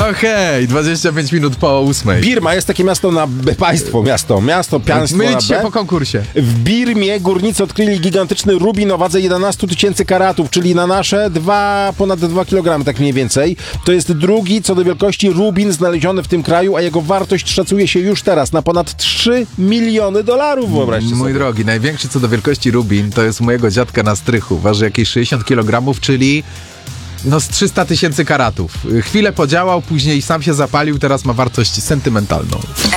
Okej, 25 minut po 8. Birma jest takie miasto na B, państwo miasto Mylić się na B. po konkursie. W Birmie górnicy odkryli gigantyczny rubin o wadze 11 000 karatów, czyli na nasze ponad 2 kg, tak mniej więcej. To jest drugi co do wielkości rubin znaleziony w tym kraju, a jego wartość szacuje się już teraz na ponad $3 miliony, wyobraźcie Mój sobie. drogi, największy co do wielkości rubin to jest u mojego dziadka na strychu. Waży jakieś 60 kg, czyli z 300 000 karatów. Chwilę podziałał, później sam się zapalił, teraz ma wartość sentymentalną.